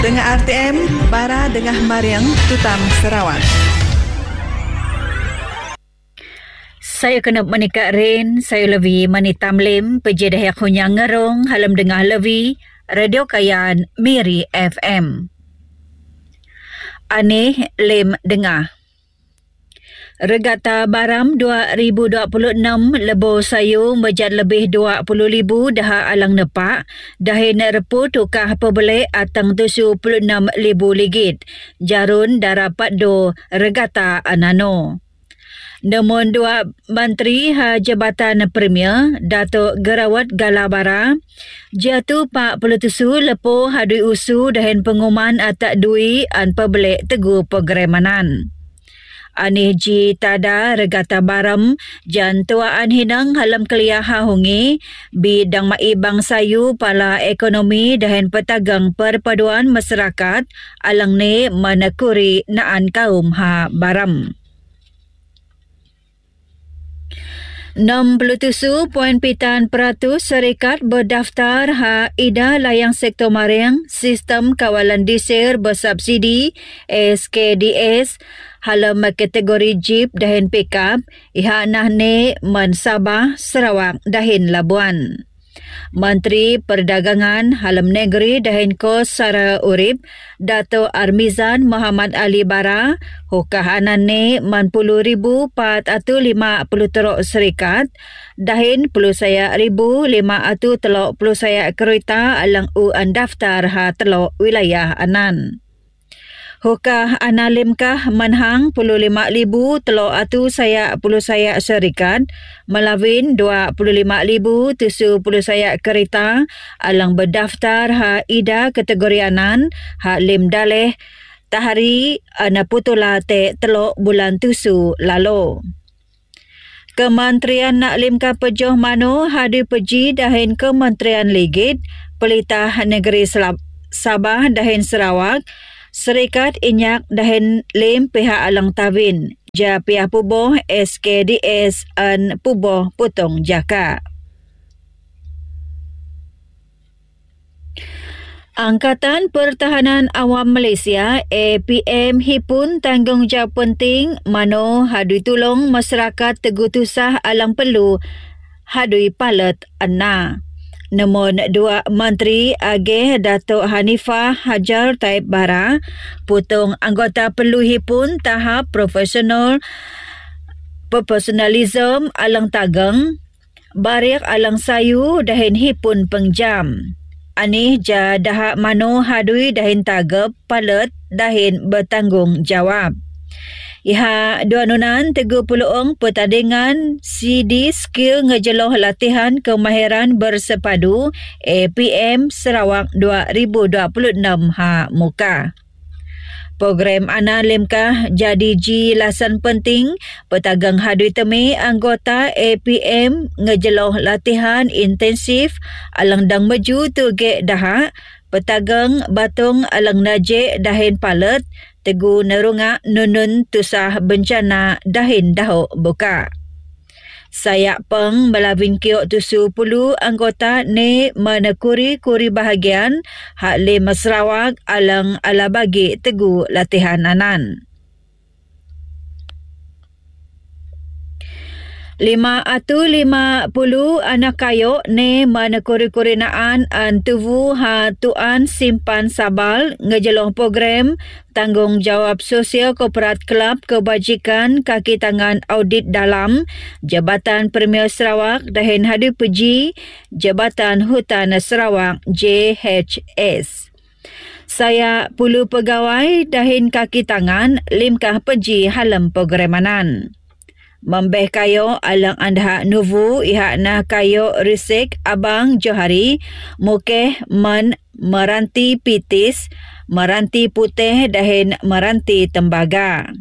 Dengar RTM, Bara Dengah Mariang, Tutam, Sarawak. Saya kena menikah Rin, saya lebih manitam lim, pejadah yang hunyang ngerong, halam dengah lebih, Radio Kayan, Miri FM. Aneh lim dengah. Regata Baram 2026 lebo sayu mejad lebih 20,000 dah alang nepak, dahin repu tukah pebeli atang 76,000 ligit. Jarun darapat do regata anano. Namun dua Menteri Jabatan Premier, Datuk Gerawat Galabara, jatuh 47 lepo hadui usu dahin pengumuman atak dui an pebeli teguh programanan. Anih ji tada regata baram jan tuaan hinang halam keliyah hahungi bidang maibang sayu pala ekonomi dahin petagang perpaduan masyarakat alang ne menekuri naan kaum baram. 67.7% syarikat berdaftar IDA layang sektor Mariang Sistem Kawalan Disir Bersubsidi SKDS halam kategori Jeep dahin pickup iha nahne man Sabah Sarawak dahin Labuan. Menteri Perdagangan Halam Negeri dahin Kos Sara Urip Dato' Armizan Muhammad Ali Bara hukahanan ne 10,450 terok serikat dahin 10,530 saya kereta alang uan daftar telok wilayah anan. Hukah analimkah manhang 55,000 telok atu saya 10 saya syarikat melawin 25,070 saya kereta alang berdaftar IDA kategori anan lim daleh tahari ana putula te telok bulan tusu lalu. Kementerian Naklimkah Pejoh Mano hadi peji dahin Kementerian Ligit Pelitah Negeri Sabah dahin Sarawak Serikat inyak dahin lim pihak alang tawin. Ja pihak puboh SKDS an puboh putong jaka. Angkatan Pertahanan Awam Malaysia APM hipun tanggungjawab penting mano hadui tulong masyarakat tegutusah alang perlu hadui palet anna. Namun dua Menteri Agih Datuk Hanifah Hajar Taib Bara putong anggota peluhi pun tahap profesionalism alang tagang barik alang sayu dahin hipun pengjam. Anih ja dahak mano hadui dahin tagap palet dahin bertanggungjawab. Iha dua nunan 30 pertandingan CD skill ngejeloh latihan kemahiran bersepadu APM Sarawak 2026 muka. Program ana limkah jadi ji lasan penting petagang hadui temi anggota APM ngejeloh latihan intensif alang dang maju tu ge dahak petagang batung alang najik dahin palet tegu nerungak nunun tusah bencana dahin dahuk buka. Sayak peng melawin kiok tusu pulu anggota ne menekuri kuri bahagian hak lima Sarawak alang ala bagi tegu latihan anan. 550 anak kayok ne menekuri-kuri naan an tuvu tuan simpan sabal ngejeloh program tanggungjawab sosial korporat kelab kebajikan kaki tangan audit dalam Jabatan Premier Sarawak dahin hadu peji Jabatan Hutan Sarawak JHS. Saya puluh pegawai dahin kaki tangan limkah peji halam programanan. Membeh kayo alang anda nuvu ihak na kayo risik abang Johari mukeh meranti pitis meranti putih dahin meranti tembaga.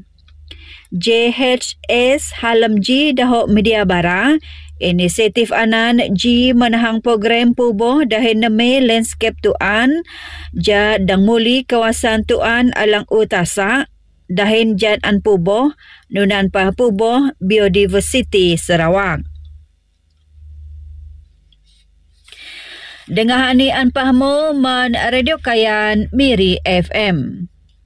JHS halam ji dahok media bara inisiatif anan ji menahang program puboh dahin neme landscape tuan ja dang muli kawasan tuan alang utasa dahin jad an puboh nunan pah puboh biodiversity Sarawak. Dengar ni an pahmo man Radio Kayan Miri FM.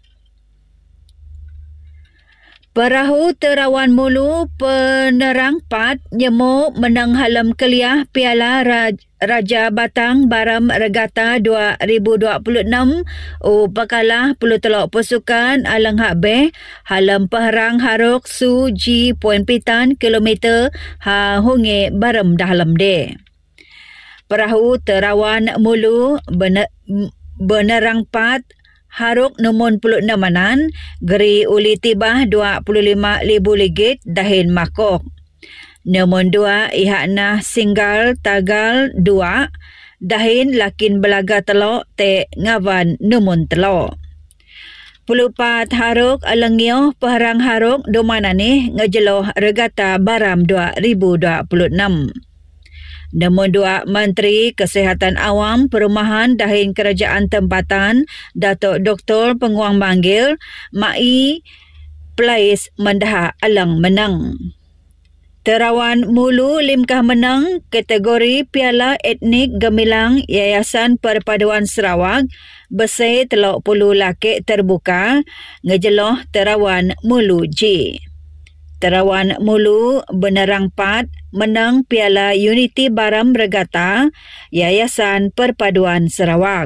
Perahu Terawan Mulu penerang 4 nyemo menang halam keliah Piala Raja Batang Baram Regata 2026 pakalah puluh telok pasukan alang hak beh halam pahrang haruk su G poin pitan kilometer ha hunge baram dalam de. Perahu Terawan Mulu benerang 4 haruk numun 26 manan, geri uli tibah RM25,000 dahin makok. Numun 2 ihak nah singgal tagal 2, dahin lakin belaga telok te ngawan numun telok. 14 haruk alangyo paharang haruk domana ni ngejeloh regata baram 2026. Nombor 2 Menteri Kesihatan Awam Perumahan dahin Kerajaan Tempatan Datuk Dr. Penguang Manggil Mai Plais mendah alang menang. Terawan Mulu limkah menang kategori Piala Etnik Gemilang Yayasan Perpaduan Sarawak besar 30 laki terbuka ngejeloh Terawan Mulu G. Terawan Mulu benerang 4 menang Piala Unity Baram Regata Yayasan Perpaduan Sarawak.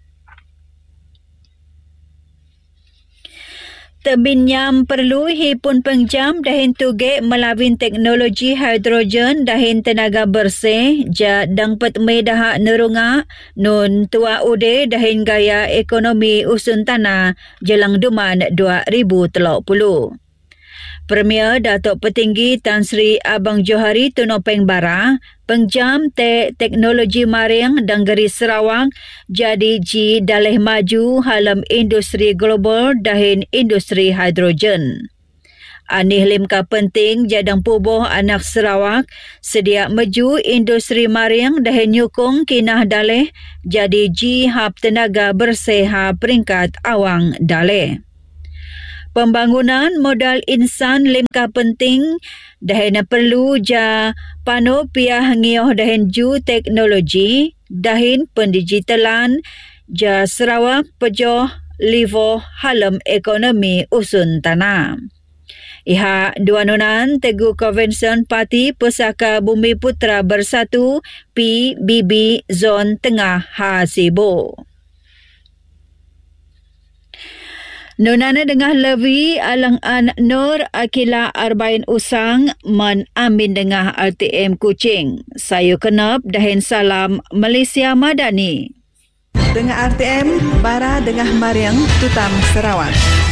Tebinyam perlu hipun pengjam dahin tuge melawin teknologi hidrogen dahin tenaga bersih jadang petme dah nerunga nun tua ude dahin gaya ekonomi usun tanah jelang duman 2030. Premier Datuk Petinggi Tan Sri Abang Johari Tunopeng Bara, pengjam teknologi maring dan geri Sarawak jadi ji dalih maju halam industri global dahin industri hidrogen. Anih limka penting jadang pubuh anak Sarawak sedia maju industri maring dahin nyukung kinah dalih jadi ji hab tenaga bersih peringkat awang dalih. Pembangunan modal insan limkah penting dahin perlu ja pano piah ngioh dahin ju teknologi dahin pendigitalan ja Sarawak pejoh livo halam ekonomi usun tanah. Iha dua nunan Tegu Convention Parti Pusaka Bumi Putra Bersatu PBB Zon Tengah Hasibo. Nunana dengah levi alang-an Nur Akila Arbain Usang man amin dengah RTM Kuching. Sayu kenap dahin salam Malaysia Madani. Dengah RTM Bara Dengah Mariang Tutam Sarawak.